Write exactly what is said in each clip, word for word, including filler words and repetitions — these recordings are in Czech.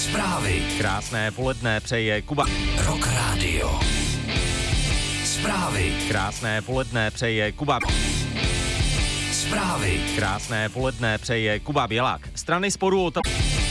Zprávy. Krásné poledne přeje Kuba. Rock Radio. Zprávy. Krásné poledne přeje Kuba. Zprávy. Krásné poledne přeje Kuba Bělák. Strany sporu o te-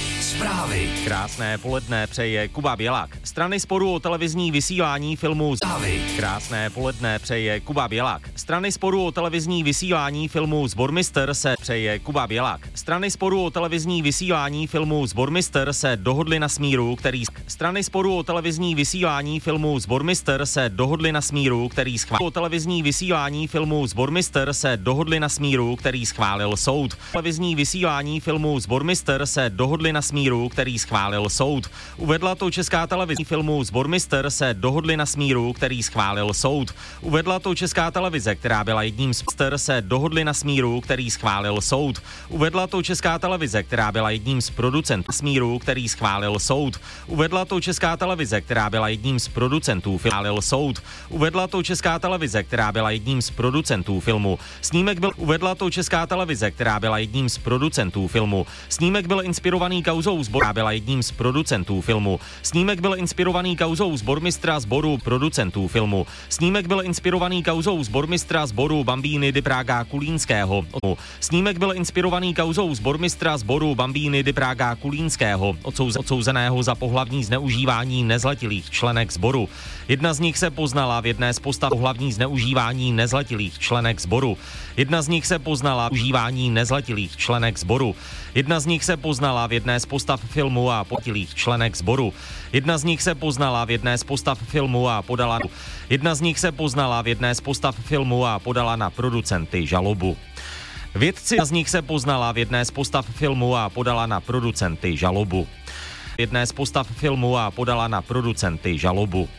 Zprávy. Krásné poledne přeje Kuba Bělák. Strany sporu o televizní vysílání filmu. Zprávy. Krásné poledne přeje Kuba Bělák. Strany sporu o televizní vysílání filmu Zbormistr se přeje Kuba Bělák. Strany sporu o televizní vysílání filmu Zbormistr se dohodly na smíru, který Strany sporu o televizní vysílání filmu Zbormistr se dohodly na smíru, který schválil o televizní vysílání filmu Zbormistr se dohodly na smíru, který schválil soud. Televizní vysílání filmu Zbormistr se dohodly na smíru, který schválil soud. Uvedla to Česká televize. Filmu Zbormistr se dohodly na smíru, který schválil soud. Uvedla to Česká televize, která byla jedním z Str se dohodly na smíru, který schválil soud. Uvedla to Česká televize, která byla jedním z producentů smíru, který schválil soud. Uvedla to Česká televize, která byla jedním z producentů filmu soud. Uvedla to Česká televize, která byla jedním z producentů filmu. Snímek byl uvedla to Česká televize, která byla jedním z producentů filmu. Snímek byl inspirovaný kauzou Zbor, která byla jedním z producentů filmu. Snímek byl inspirovaný kauzou Zbormistra sboru producentů filmu. Snímek byl inspirovaný kauzou Zbormistra sboru Bambíny di Praga Kulínského. Snímek byl inspirovaný kauzou Zbormistra sboru Bambíny di Praga Kulínského, odsouzeného za pohlavní zneužívání nezletilých členek sboru. Jedna z nich se poznala v jedné z postav pohlavní zneužívání nezletilých členek sboru. Jedna z nich se poznala v užívání nezletilých členek sboru. Jedna z nich se poznala v jedné z postav filmu a potilých členek sboru. Jedna z nich se poznala v jedné z postav filmu a podala Jedna z nich se poznala v jedné z postav filmu a podala na producenty žalobu. Vědci z nich se poznala v jedné z postav filmu a podala na producenty žalobu. Jedné z postav filmu a podala na producenty žalobu.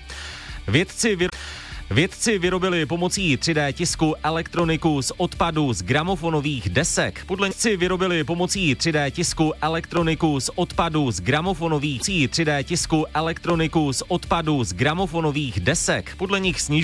Vědci vy... Vědci vyrobili pomocí tři dé tisku elektroniku z odpadu z gramofonových desek. Podle vědci vyrobili pomocí tři dé tisku elektroniku z odpadu z gramofonových tři dé tisku elektroniku z odpadu z gramofonových desek. Podle nich snižují